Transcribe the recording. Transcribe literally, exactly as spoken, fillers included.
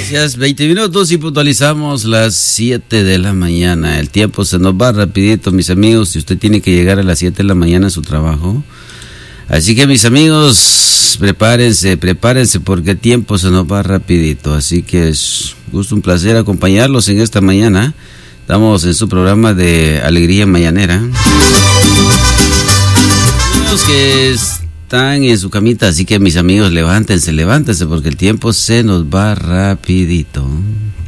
Gracias, veinte minutos y puntualizamos las siete de la mañana. El tiempo se nos va rapidito, mis amigos, si usted tiene que llegar a las siete de la mañana a su trabajo. Así que, mis amigos, prepárense, prepárense porque el tiempo se nos va rapidito. Así que es gusto, un placer acompañarlos en esta mañana. Estamos en su programa de Alegría Mañanera. Los que están en su camita, así que mis amigos, levántense, levántense porque el tiempo se nos va rapidito.